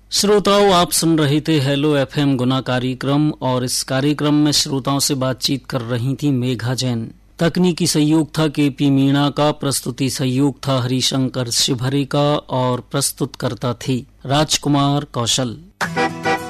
श्रोताओं, आप सुन रहे थे हेलो एफएम गुना कार्यक्रम और इस कार्यक्रम में श्रोताओं से बातचीत कर रही थी मेघा जैन। तकनीकी सहयोग था केपी मीणा का, प्रस्तुति सहयोग था हरिशंकर शिवहरे का और प्रस्तुतकर्ता थी राजकुमार कौशल।